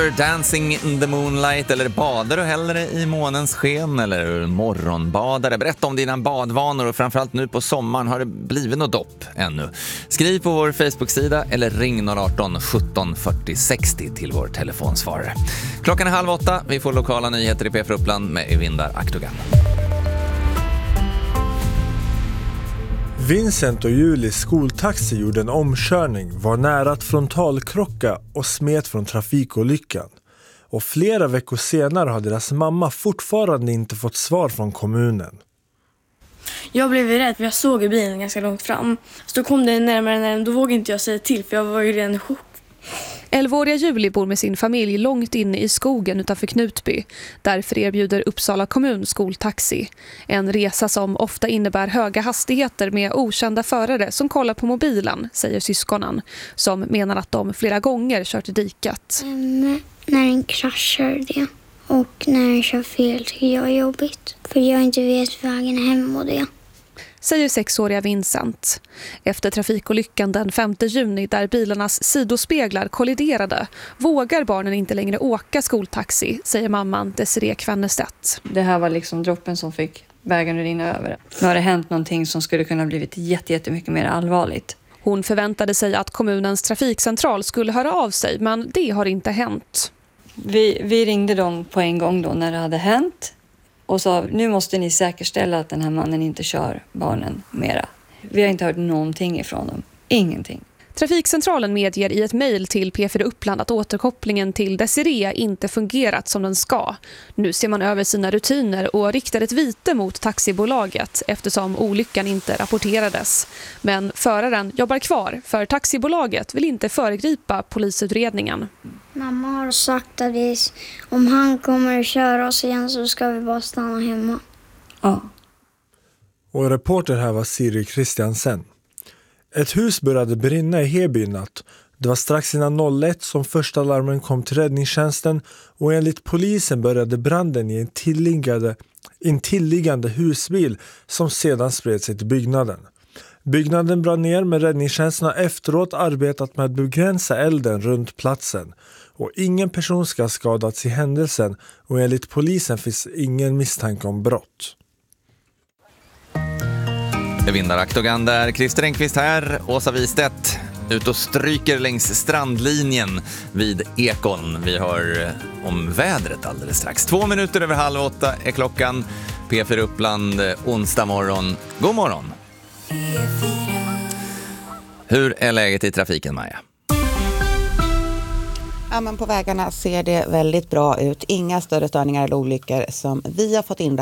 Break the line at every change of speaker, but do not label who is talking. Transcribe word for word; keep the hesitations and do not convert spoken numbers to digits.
Dancing in the moonlight, eller badar du hellre i månens sken eller morgonbadare? Berätta om dina badvanor och framförallt nu på sommaren, har det blivit något dopp ännu? Skriv på vår Facebook-sida eller ring noll arton sjutton fyrtio sextio till vår telefonsvarare. Klockan är halv åtta, vi får lokala nyheter i P F Uppland med Evindar Aktogan.
Vincent och Julis skoltaxi gjorde en omkörning, var nära att frontalkrocka och smet från trafikolyckan. Och flera veckor senare har deras mamma fortfarande inte fått svar från kommunen.
Jag blev rädd för jag såg bilen ganska långt fram. Så då kom det närmare närmare, då vågade inte jag säga till för jag var ju redan i chock.
elvaåriga Juli bor med sin familj långt inne i skogen utanför Knutby. Därför erbjuder Uppsala kommun skoltaxi. En resa som ofta innebär höga hastigheter med okända förare som kollar på mobilen, säger syskonen. Som menar att de flera gånger kört i diket.
Mm, när en kraschar det. Och när en kör fel tycker jag är jobbigt. För jag inte vet vägen hem och det.
Säger sexåriga Vincent. Efter trafikolyckan den femte juni där bilarnas sidospeglar kolliderade vågar barnen inte längre åka skoltaxi, säger mamman Desiree Kvennestedt.
Det här var liksom droppen som fick vägen att rinna över. Nu har det hänt någonting som skulle kunna blivit jätte, jättemycket mer allvarligt.
Hon förväntade sig att kommunens trafikcentral skulle höra av sig, men det har inte hänt.
Vi, vi ringde dem på en gång då när det hade hänt. Och sa, nu måste ni säkerställa att den här mannen inte kör barnen mera. Vi har inte hört någonting ifrån dem. Ingenting.
Trafikcentralen medger i ett mejl till P fyra Uppland att återkopplingen till Desiree inte fungerat som den ska. Nu ser man över sina rutiner och riktar ett vite mot taxibolaget eftersom olyckan inte rapporterades. Men föraren jobbar kvar för taxibolaget vill inte föregripa polisutredningen.
Mamma har sagt att vi, om han kommer att köra oss igen så ska vi bara stanna hemma.
Ja.
Och reporter här var Siri Christiansen. Ett hus började brinna i Heby natt. Det var strax innan noll ett som första larmen kom till räddningstjänsten och enligt polisen började branden i en tilliggande, en tilliggande husbil som sedan spred sig till byggnaden. Byggnaden brann ner men räddningstjänsten har efteråt arbetat med att begränsa elden runt platsen. Och ingen person ska ha skadats i händelsen och enligt polisen finns ingen misstanke om brott.
Evindar Aktogan där, Christer Engqvist här, Åsa Wistedt ut och stryker längs strandlinjen vid Ekon. Vi hör om vädret alldeles strax. Två minuter över halv åtta är klockan. P fyra Uppland, onsdag morgon. God morgon! Hur är läget i trafiken, Maja?
Ja, men på vägarna ser det väldigt bra ut. Inga större störningar eller olyckor som vi har fått in.